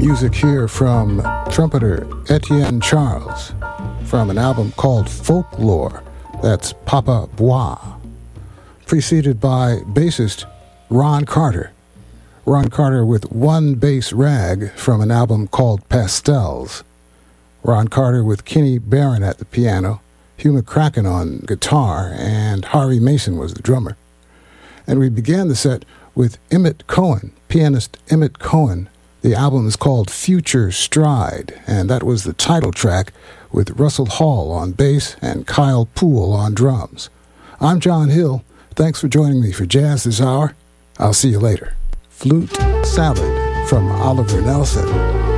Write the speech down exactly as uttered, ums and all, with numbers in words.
Music here from trumpeter Etienne Charles from an album called Folklore, that's Papa Bois, preceded by bassist Ron Carter. Ron Carter with One Bass Rag from an album called Pastels. Ron Carter with Kenny Barron at the piano, Hugh McCracken on guitar, and Harvey Mason was the drummer. And we began the set with Emmett Cohen, pianist Emmett Cohen. The album is called Future Stride, and that was the title track with Russell Hall on bass and Kyle Poole on drums. I'm John Hill. Thanks for joining me for Jazz This Hour. I'll see you later. Flute Salad from Oliver Nelson.